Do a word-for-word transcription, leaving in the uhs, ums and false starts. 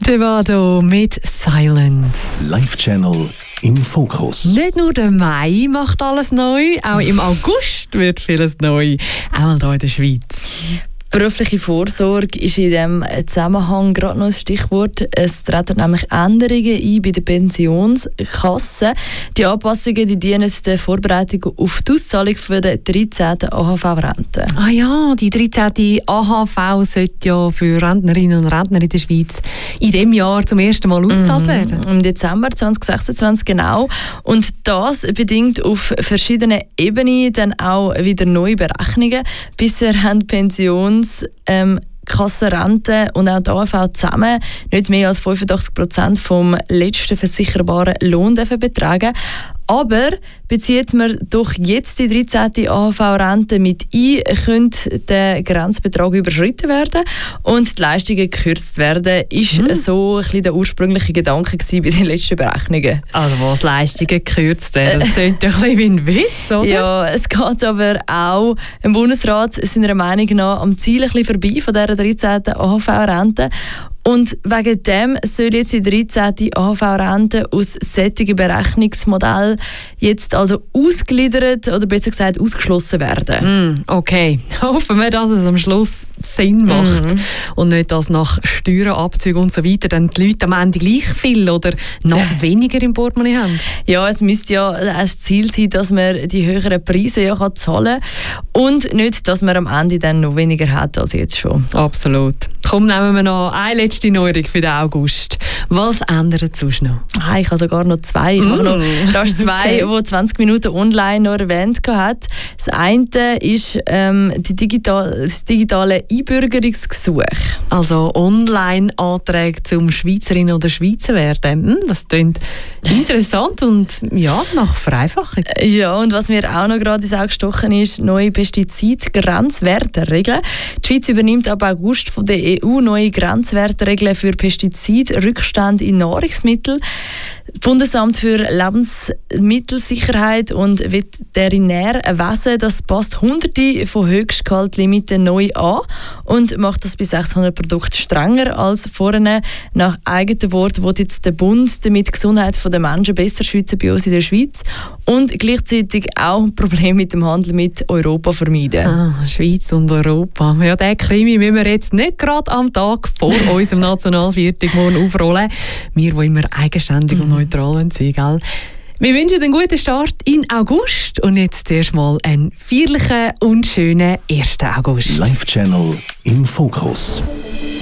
Devado mit Silent. Live-Channel im Fokus. Nicht nur der Mai macht alles neu, auch im August wird vieles neu, auch hier in der Schweiz. Berufliche Vorsorge ist in diesem Zusammenhang gerade noch ein Stichwort. Es treten nämlich Änderungen ein bei der Pensionskasse. Die Anpassungen die dienen der Vorbereitung auf die Auszahlung für die dreizehnte A H V-Rente. Ah ja, die dreizehnte A H V sollte ja für Rentnerinnen und Rentner in der Schweiz in diesem Jahr zum ersten Mal ausgezahlt werden. Mhm. Im Dezember zwanzig sechsundzwanzig genau. Und das bedingt auf verschiedenen Ebenen dann auch wieder neue Berechnungen. Bisher haben Pensions Ähm, Kassenrente und auch die A H V zusammen nicht mehr als fünfundachtzig Prozent vom letzten versicherbaren Lohn betragen. Aber bezieht man doch jetzt die dreizehnte A H V-Rente mit ein, könnte der Grenzbetrag überschritten werden und die Leistungen gekürzt werden. Ist mhm. so ein bisschen der ursprüngliche Gedanke gewesen bei den letzten Berechnungen. Also was Leistungen gekürzt werden, das klingt ein bisschen wie ein Witz, oder? Ja, es geht aber auch im Bundesrat seiner Meinung nach am Ziel ein bisschen vorbei von dieser dreizehnten A H V-Rente. Und wegen dem soll jetzt die dreizehnte A H V-Rente aus solchen Berechnungsmodellen jetzt also ausgegliedert oder besser gesagt ausgeschlossen werden. Mm, okay, hoffen wir, dass es am Schluss Sinn macht mm. und nicht, dass nach Steuern, Abzügen und so weiter dann die Leute am Ende gleich viel oder noch weniger im Portemonnaie haben. Ja, es müsste ja das Ziel sein, dass man die höheren Preise ja kann zahlen kann und nicht, dass man am Ende dann noch weniger hat als jetzt schon. Absolut. Komm, nehmen wir noch eine letzte Neuerung für den August. Was ändert sonst noch? Ah, ich habe sogar noch zwei. Ich mm. mache noch rasch zwei, okay. Die zwanzig Minuten online noch erwähnt hat. Das eine ist ähm, die digital, das digitale Einbürgerungsgesuch. Also Online-Anträge zum Schweizerinnen oder Schweizer werden. Hm, das klingt interessant und ja, nach Vereinfachung. Ja, und was mir auch noch gerade ins Auge gestochen ist, neue Pestizid-Grenzwerteregeln. Die Schweiz übernimmt ab August von der E U neue Grenzwerteregeln für Pestizidrückstände in Nahrungsmitteln. Das Bundesamt für Lebensmittelsicherheit und Veterinärwesen das passt Hunderte von Höchstgehaltlimiten neu an und macht das bei sechshundert Produkten strenger als vorher. Nach eigenen Worten will jetzt der Bund damit die Gesundheit der Menschen besser schützen bei uns in der Schweiz und gleichzeitig auch Probleme mit dem Handel mit Europa vermeiden. Ah, Schweiz und Europa. Ja, den Krimi müssen wir jetzt nicht gerade am Tag vor unserem Nationalviertag morgen aufrollen. Wir, die immer eigenständig und neutral sind, gell? Wir wünschen einen guten Start in August und jetzt zuerst mal einen feierlichen und schönen ersten August. Live-Channel im Fokus.